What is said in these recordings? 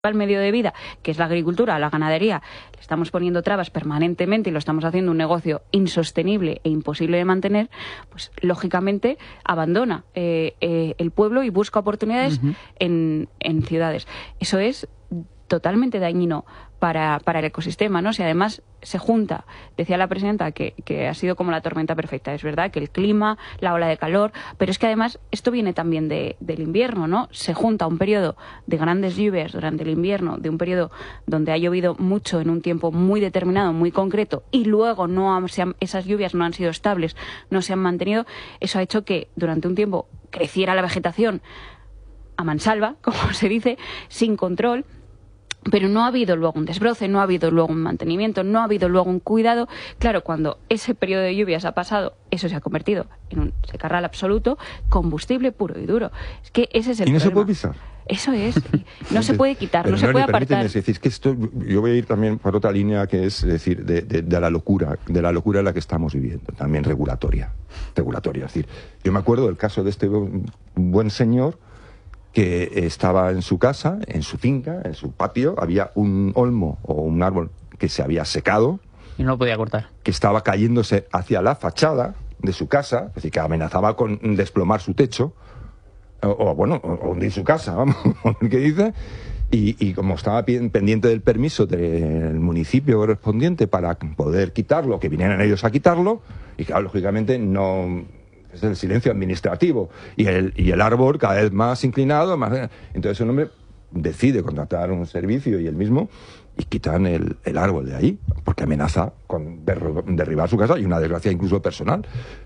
medio de vida, que es la agricultura, la ganadería, le estamos poniendo trabas permanentemente y lo estamos haciendo un negocio insostenible e imposible de mantener, pues lógicamente abandona el pueblo y busca oportunidades en ciudades. Eso es totalmente dañino para el ecosistema, ¿no? Si además se junta, decía la presidenta que ha sido como la tormenta perfecta, es verdad que el clima, la ola de calor, pero es que además esto viene también del invierno, ¿no? Se junta un periodo de grandes lluvias durante el invierno, de un periodo donde ha llovido mucho en un tiempo muy determinado, muy concreto, y luego esas lluvias no han sido estables, no se han mantenido. Eso ha hecho que durante un tiempo creciera la vegetación a mansalva, como se dice, sin control. Pero no ha habido luego un desbroce, no ha habido luego un mantenimiento, no ha habido luego un cuidado. Claro, cuando ese periodo de lluvias ha pasado, eso se ha convertido en un secarral absoluto, combustible puro y duro. Es que ese es el problema. ¿Y no se puede pisar? Eso es. No se puede quitar, no se puede apartar. Es decir, que esto, yo voy a ir también por otra línea que es decir, de la locura en la que estamos viviendo, también regulatoria. Es decir, yo me acuerdo del caso de este buen señor que estaba en su casa, en su finca, en su patio, había un olmo o un árbol que se había secado. Y no lo podía cortar. Que estaba cayéndose hacia la fachada de su casa, es decir, que amenazaba con desplomar su techo, o hundir su casa, vamos, ¿qué dice? Y como estaba pendiente del permiso del municipio correspondiente para poder quitarlo, que vinieran ellos a quitarlo, y claro, lógicamente no... Es el silencio administrativo y el árbol cada vez más inclinado, entonces el hombre decide contratar un servicio y él mismo y quitan el árbol de ahí porque amenaza con derribar su casa y una desgracia incluso personal.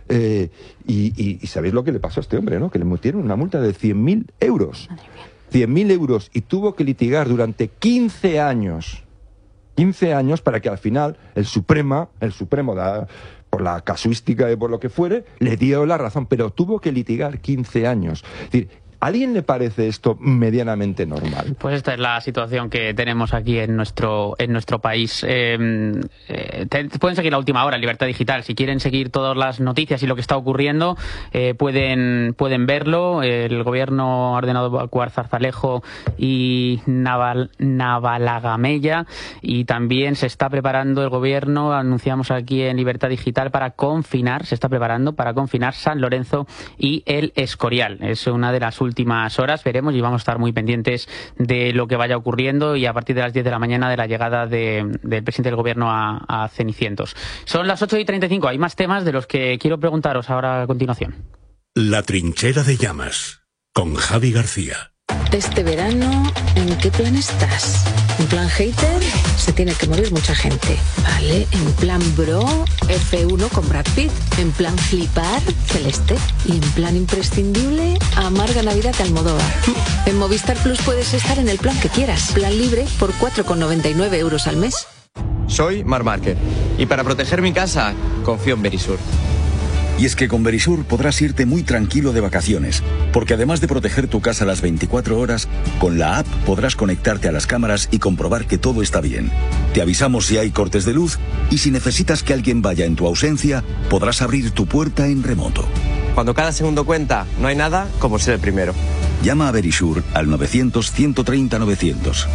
Y sabéis lo que le pasó a este hombre, ¿no? Que le metieron una multa de 100.000 euros. 100.000 euros y tuvo que litigar durante 15 años. 15 años para que al final el Supremo por la casuística y por lo que fuere, le dio la razón, pero tuvo que litigar 15 años. Es decir, ¿a alguien le parece esto medianamente normal? Pues esta es la situación que tenemos aquí en nuestro país. Pueden seguir a última hora en Libertad Digital. Si quieren seguir todas las noticias y lo que está ocurriendo, pueden verlo. El gobierno ha ordenado evacuar Zarzalejo y Navalagamella, y también se está preparando el gobierno, anunciamos aquí en Libertad Digital, se está preparando para confinar San Lorenzo y el Escorial. Es una de las últimas horas, veremos, y vamos a estar muy pendientes de lo que vaya ocurriendo, y a partir de las 10 de la mañana de la llegada del presidente del gobierno a Cenicientos. Son las 8:35, hay más temas de los que quiero preguntaros ahora a continuación. La trinchera de llamas, con Javi García. Este verano, ¿en qué plan estás? ¿En plan hater? Se tiene que morir mucha gente. Vale, en plan bro, F1 con Brad Pitt. En plan flipar, Celeste. Y en plan imprescindible, amarga Navidad de Almodóvar. En Movistar Plus puedes estar en el plan que quieras. Plan libre por 4,99 euros al mes. Soy Marc Márquez y para proteger mi casa confío en Verisur. Y es que con Verisur podrás irte muy tranquilo de vacaciones, porque además de proteger tu casa las 24 horas, con la app podrás conectarte a las cámaras y comprobar que todo está bien. Te avisamos si hay cortes de luz y si necesitas que alguien vaya en tu ausencia, podrás abrir tu puerta en remoto. Cuando cada segundo cuenta, no hay nada como ser el primero. Llama a Verisur al 900-130-900.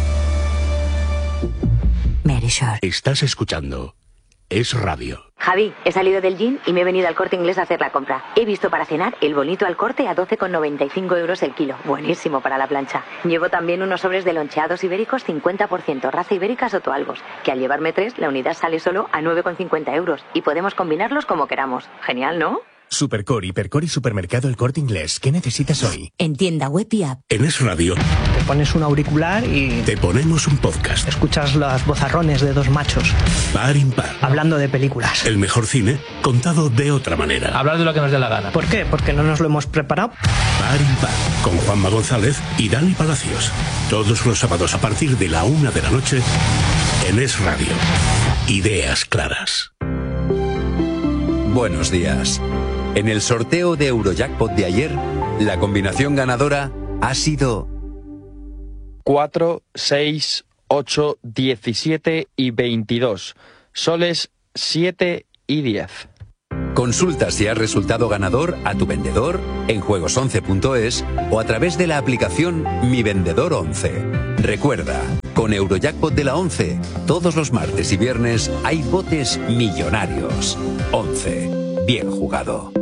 Verisur. Estás escuchando Es Radio. Javi, he salido del gym y me he venido al Corte Inglés a hacer la compra. He visto para cenar el bonito al corte a 12,95 euros el kilo. Buenísimo para la plancha. Llevo también unos sobres de loncheados ibéricos 50%, raza ibérica Sotoalbos, que al llevarme 3, la unidad sale solo a 9,50 euros. Y podemos combinarlos como queramos. Genial, ¿no? Supercor, Hipercor y Supermercado El Corte Inglés. ¿Qué necesitas hoy? En tienda web y app. En Es Radio. Te pones un auricular y... te ponemos un podcast. Escuchas los vozarrones de dos machos. Par impar. Hablando de películas. El mejor cine contado de otra manera. Hablar de lo que nos dé la gana. ¿Por qué? Porque no nos lo hemos preparado. Par impar. Con Juanma González y Dani Palacios. Todos los sábados a partir de la 1 de la noche en Es Radio. Ideas claras. Buenos días. En el sorteo de Eurojackpot de ayer, la combinación ganadora ha sido 4, 6, 8, 17 y 22. Soles 7 y 10. Consulta si has resultado ganador a tu vendedor en juegos11.es o a través de la aplicación Mi Vendedor 11. Recuerda, con Eurojackpot de la 11, todos los martes y viernes hay botes millonarios. 11. Bien jugado.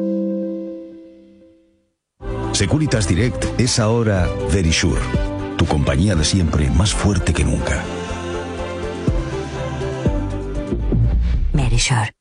Securitas Direct es ahora Verisure, tu compañía de siempre más fuerte que nunca. Verisure.